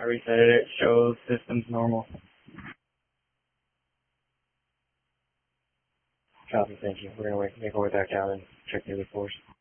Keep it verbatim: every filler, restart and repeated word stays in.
I reset it, it shows system's normal. Copy, thank you. We're gonna wait, make our way back down and check the other floors.